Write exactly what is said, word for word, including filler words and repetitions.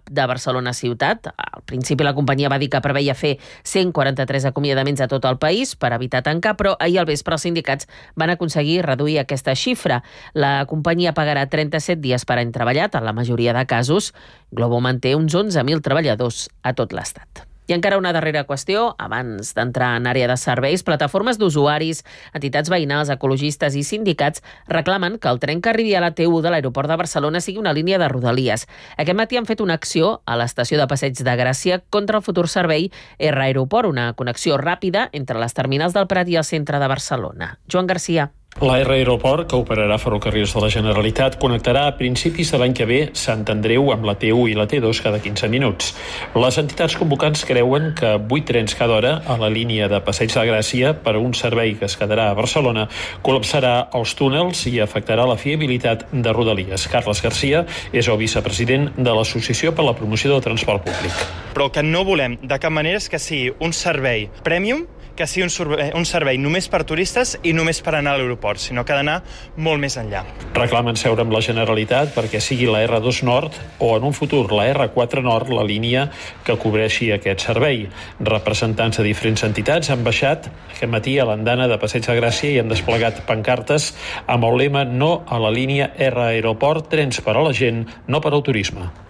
de Barcelona Ciutat. Al principi la companyia va dir que preveia fer cent quaranta-tres acomiadaments a tot el país per evitar tancar, però ahir al vespre els sindicats van aconseguir reduir aquesta xifra. La companyia pagarà trenta-set dies per any treballat, en la majoria de casos. Glovo manté uns onze mil treballadors a tot l'Estat. I encara una darrera qüestió, abans d'entrar en àrea de serveis, plataformes d'usuaris, entitats veïnals, ecologistes i sindicats reclamen que el tren que arribi a la T u de l'aeroport de Barcelona sigui una línia de Rodalies. Aquest matí han fet una acció a l'estació de Passeig de Gràcia contra el futur servei R Aeroport, una connexió ràpida entre les terminals del Prat i el centre de Barcelona. Joan Garcia. La R Aeroport, que operarà Ferrocarrils de la Generalitat, connectarà a principis de l'any que ve Sant Andreu amb la T u i la T dos cada quinze minuts. Les entitats convocants creuen que vuit trens cada hora a la línia de Passeig de Gràcia per a un servei que es quedarà a Barcelona col·lapsarà els túnels i afectarà la fiabilitat de Rodalies. Carles Garcia és el vicepresident de l'Associació per la Promoció del Transport Públic. Però el que no volem de cap manera és que sigui un servei premium, que sigui un servei, un servei només per turistes i només per anar a l'aeroport, sinó que ha d'anar molt més enllà. Reclamen seure amb la Generalitat perquè sigui la R dos Nord o en un futur la R quatre Nord la línia que cobreixi aquest servei. Representants de diferents entitats han baixat aquest matí a l'andana de Passeig de Gràcia i han desplegat pancartes amb el lema "No a la línia R Aeroport, trens per a la gent, no per al turisme".